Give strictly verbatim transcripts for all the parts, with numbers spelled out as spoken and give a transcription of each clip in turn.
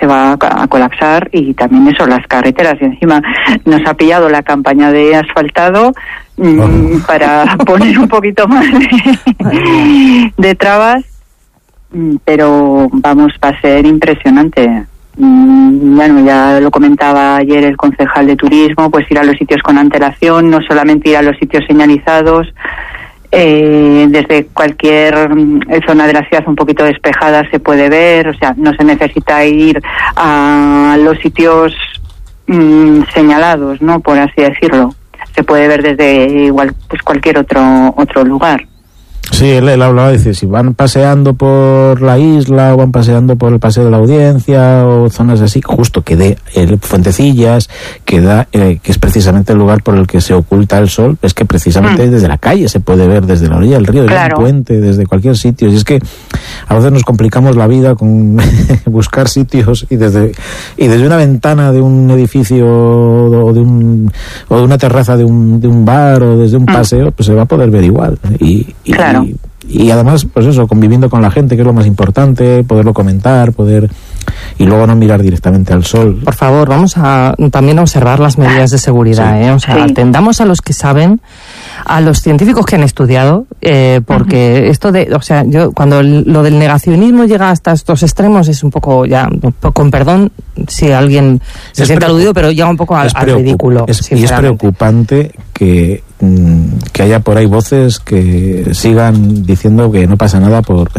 va a, a colapsar, y también eso, las carreteras, y encima nos ha pillado la campaña de asfaltado mmm, oh. para poner un poquito más de, de trabas, pero vamos, va a ser impresionante. Bueno, ya lo comentaba ayer el concejal de turismo, pues ir a los sitios con antelación, no solamente ir a los sitios señalizados, eh, desde cualquier zona de la ciudad un poquito despejada se puede ver, o sea, no se necesita ir a los sitios mmm, señalados, ¿no? Por así decirlo, se puede ver desde igual pues cualquier otro otro lugar. Sí, él, él hablaba, dice, si van paseando por la isla o van paseando por el Paseo de la Audiencia o zonas así, justo que dé eh, Fuentecillas, que da eh, que es precisamente el lugar por el que se oculta el sol, es que precisamente mm. desde la calle se puede ver, desde la orilla del río, desde claro. un puente, desde cualquier sitio. Y es que a veces nos complicamos la vida con buscar sitios, y desde y desde una ventana de un edificio o de un o de una terraza de un de un bar o desde un mm. paseo, pues se va a poder ver igual. Y, y claro. Y, y además, pues eso, conviviendo con la gente, que es lo más importante, poderlo comentar, poder... y luego no mirar directamente al sol. Por favor, vamos a también a observar las medidas de seguridad, sí. ¿eh? O sea, sí. atendamos a los que saben, a los científicos que han estudiado, eh, porque uh-huh. esto de, o sea, yo cuando lo del negacionismo llega hasta estos extremos es un poco ya, con perdón si alguien se es siente preocup- aludido, pero llega un poco al, al ridículo. Es, y es preocupante que, que haya por ahí voces que sigan diciendo que no pasa nada por...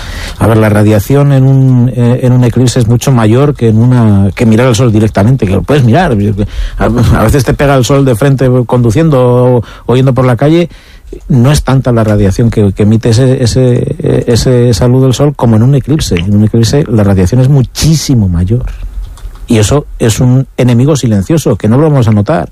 A ver, la radiación en un en un eclipse es mucho mayor que en una que mirar el sol directamente, que lo puedes mirar. A, a veces te pega el sol de frente conduciendo o, o yendo por la calle. No es tanta la radiación que, que emite ese, ese, ese esa luz del sol como en un eclipse. En un eclipse la radiación es muchísimo mayor. Y eso es un enemigo silencioso que no lo vamos a notar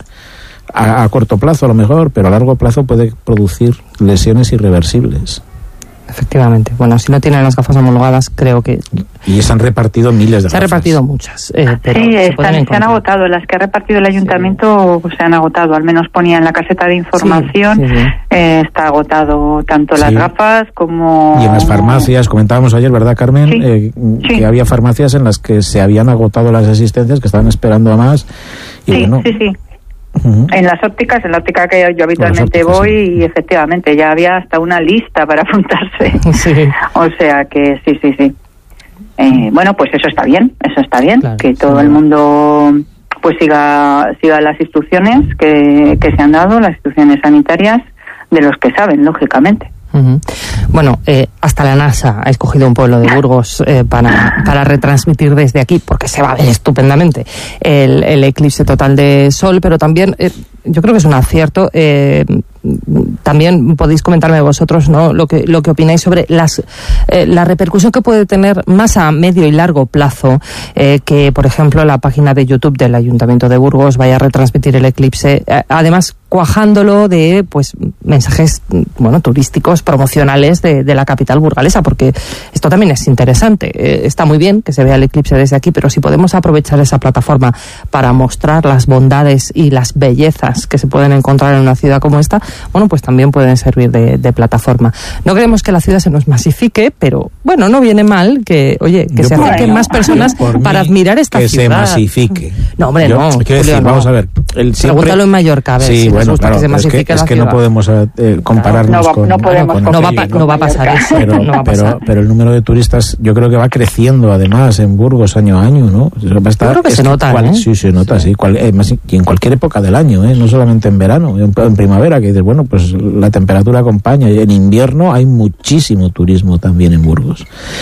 a, a corto plazo a lo mejor, pero a largo plazo puede producir lesiones irreversibles. Efectivamente. Bueno, si no tienen las gafas homologadas, creo que... Y se han repartido miles de Se han gafas. repartido muchas. Eh, pero sí, se, están, se han agotado. Las que ha repartido el ayuntamiento sí. se han agotado. Al menos ponía en la caseta de información. Sí, sí, sí. Eh, está agotado tanto las sí. gafas como... Y en las farmacias, comentábamos ayer, ¿verdad, Carmen? Sí. Eh, sí. Que había farmacias en las que se habían agotado las asistencias, que estaban esperando a más. Y sí, bueno, sí, sí. Uh-huh. En las ópticas, en la óptica que yo habitualmente ópticas, voy, sí. y efectivamente ya había hasta una lista para apuntarse. Sí. O sea que sí, sí, sí. Eh, bueno, pues eso está bien, eso está bien, claro, que todo sí. el mundo pues siga siga las instrucciones que, que se han dado, las instrucciones sanitarias de los que saben, lógicamente. Uh-huh. Bueno, eh, hasta la NASA ha escogido un pueblo de Burgos eh, para, para retransmitir desde aquí, porque se va a ver estupendamente el, el eclipse total de sol, pero también eh, yo creo que es un acierto. Eh, también podéis comentarme vosotros, ¿no?, lo que lo que opináis sobre las eh, la repercusión que puede tener más a medio y largo plazo eh, que, por ejemplo, la página de YouTube del Ayuntamiento de Burgos vaya a retransmitir el eclipse, eh, además cuajándolo de pues mensajes, bueno, turísticos, promocionales de, de la capital burgalesa, porque esto también es interesante. Eh, está muy bien que se vea el eclipse desde aquí, pero si podemos aprovechar esa plataforma para mostrar las bondades y las bellezas que se pueden encontrar en una ciudad como esta, bueno, pues también pueden servir de, de plataforma. No queremos que la ciudad se nos masifique, pero bueno, no viene mal que, oye, que yo se acerquen más personas para admirar esta que ciudad. Que se masifique. No, hombre, yo, no. Quiero decir, Julio, no. vamos a ver. El siempre... Pregúntalo en Mallorca, a ver. Sí, si bueno, gusta claro, que se es que, es que no podemos eh, compararnos no va, con... No podemos con no, va, pa, no va a pasar eso. Pero, no va a pero, pero el número de turistas yo creo que va creciendo además en Burgos año a año, ¿no? Va a estar, yo creo que se nota, cual, ¿eh? Sí, se nota, sí. sí cual, eh, más, y en cualquier época del año, ¿eh? No solamente en verano, en, en primavera, que dices, bueno, pues la temperatura acompaña. Y en invierno hay muchísimo turismo también en Burgos.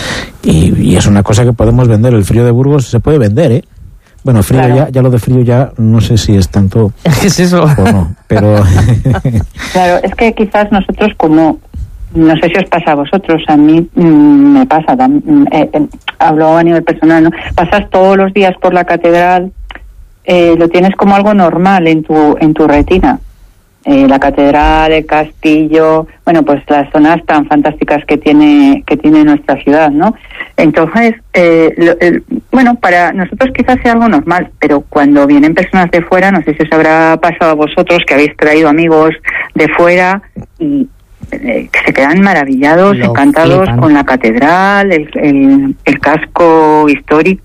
Y, y es una cosa que podemos vender. El frío de Burgos se puede vender, ¿eh? Bueno, frío claro. ya, ya lo de frío ya no sé si es tanto... ¿Qué es eso? O no, pero... Claro, es que quizás nosotros como... No sé si os pasa a vosotros, a mí mmm, me pasa, eh, eh, hablo a nivel personal, ¿no? Pasas todos los días por la catedral, eh, lo tienes como algo normal en tu en tu retina. Eh, la catedral, el castillo, bueno, pues las zonas tan fantásticas que tiene que tiene nuestra ciudad, ¿no? Entonces, eh, lo, el, bueno, para nosotros quizás sea algo normal, pero cuando vienen personas de fuera, no sé si os habrá pasado a vosotros que habéis traído amigos de fuera y eh, que se quedan maravillados, lo encantados flipan. Con la catedral, el, el, el casco histórico.